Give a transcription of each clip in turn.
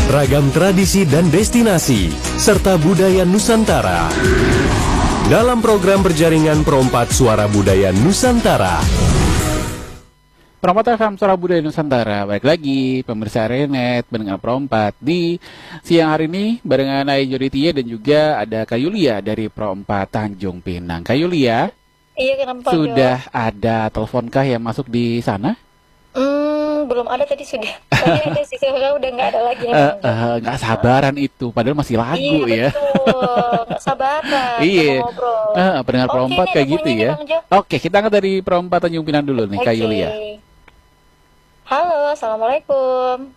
ragam tradisi dan destinasi, serta budaya Nusantara. Dalam program berjaringan Pro4 Suara Budaya Nusantara. Pro4 FM Suara Budaya Nusantara. Balik lagi pemirsa Renet mendengar Pro4 di siang hari ini barengan Ai Joditia dan juga ada Kak Yulia dari Pro4 Tanjung Pinang. Kak Yulia, iya, kenapa sudah ada teleponkah yang masuk di sana? Belum ada, tadi sudah. Tadi ada sih, sekarang udah nggak ada lagi. Nggak sabaran itu, padahal masih lagu iya, ya. Betul, nggak sabaran. Iya, ngobrol. pendengar Pro4 kayak gitu ya. Oke, kita angkat dari Pro4 Tanjung Pinang dulu nih, Kak Yulia. Halo, assalamualaikum.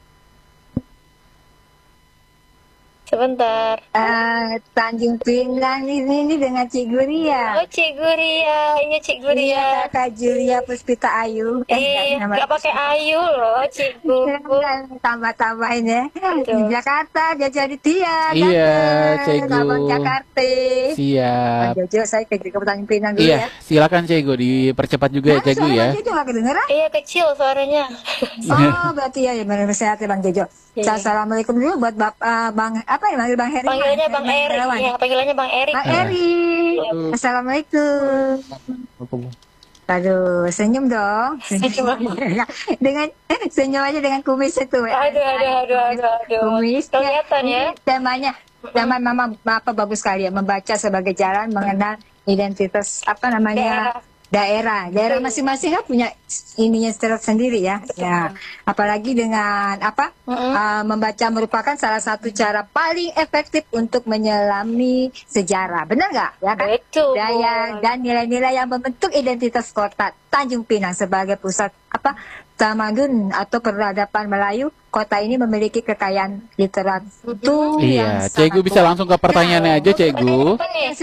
Sebentar. Tanjung Pinang ini dengan Cik Guria. Oh, Cik Guria, iya Cik Guria. Iya, Kak Julia Puspita Ayu. Nggak pakai Ayu loh, Cik Gugu. Tambah-tambahin ya. Di Jakarta, Joditia. Iya, Cik Abang Jakarta. Siap. Jojo, saya ke Tanjung Pinang dulu ya. Iya, silakan Cik Gu, dipercepat juga ya Cik Gu ya. Jojo nggak kedengeran? Iya, kecil suaranya. Oh, berarti ya, benar sehat ya Bang Jojo. Assalamualaikum dulu buat Bang, apa ya, manggil Bang Heri? Panggilannya Bang Eri. Iya, panggilannya Bang Eri. Bang Eri. Assalamualaikum. Aduh, senyum dong. Dengan senyum aja dengan kumis itu. Aduh. Kumis. Kelihatan ya. Tema Mama apa bagus sekali ya, membaca sebagai jalan mengenal identitas apa namanya daerah masing-masing kan punya ininya sendiri ya. Ya, apalagi dengan apa membaca merupakan salah satu cara paling efektif untuk menyelami sejarah, benar nggak? Ya kan? Betul. Daya dan nilai-nilai yang membentuk identitas kota Tanjung Pinang sebagai pusat apa tamadun atau peradaban Melayu. Kota ini memiliki kekayaan literatur Iya, Cik Gu bisa langsung ke pertanyaannya aja, Cik Gu.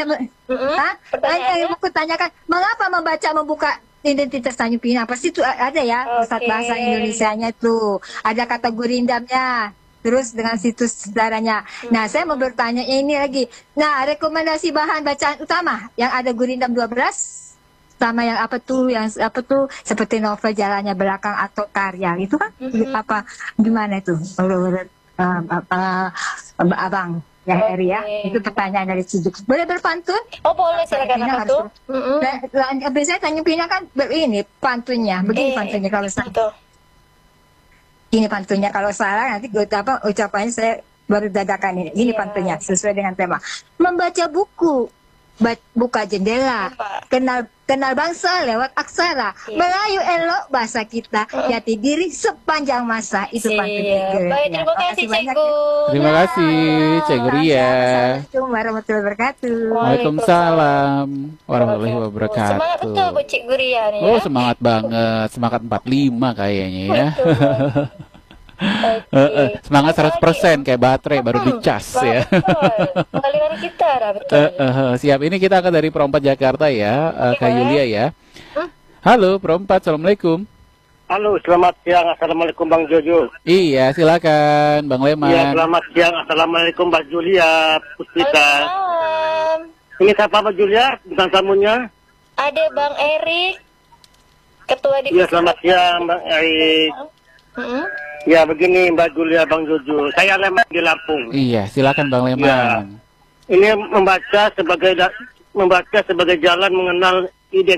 Yang aku tanyakan, mengapa membaca membuka identitas Tanjung Pinang? Pasti itu ada ya, pusat bahasa Indonesianya itu. Ada kata gurindamnya. Terus dengan situs sejarahnya. Nah, saya mau bertanya ini lagi. Nah, rekomendasi bahan bacaan utama yang ada Gurindam 12 sama yang apa tuh seperti novel Jalannya Belakang atau karya itu kan apa gimana itu abang ya Eri ya, itu pertanyaan dari Cijuk. Boleh berpantun? Oh boleh, silakan. Apa tuh? Biasanya Tanjung Pinang kan ini pantunnya begini, pantunnya kalau salah ini pantunnya kalau salah nanti gue apa ucapannya saya baru dadakan ini pantunnya sesuai dengan tema. Membaca buku, buka jendela, kenal bangsa lewat aksara, Melayu elok bahasa kita, jati diri sepanjang masa, itu pantunnya. Baik, terima kasih Cik Gu. Terima kasih Cik Guria. Assalamualaikum warahmatullahi wabarakatuh. Waalaikumsalam warahmatullahi wabarakatuh. Semangat betul Bu Cik Guria nih ya. Oh, semangat banget, semangat 45 kayaknya ya. Semangat 100% kayak baterai baru dicas ya. Pengaliran kita betul. Siap, ini kita akan dari Pro4 Jakarta ya, Kak Yulia ya. Halo Pro4, assalamualaikum. Halo, selamat siang. Assalamualaikum Bang Jojo. Iya, silakan Bang Leman. Iya, selamat siang. Assalamualaikum Mbak Julia Puspita. Ini siapa Mbak Julia? Bintang tamunya? Ada Bang Erik, Ketua Divisi. Iya, selamat siang Bang Erik. Ya, begini Mbak Julia, Bang Jojo. Saya Leman di Lampung. Iya, silakan Bang Leman. Ya. Ini membaca sebagai jalan mengenal identitas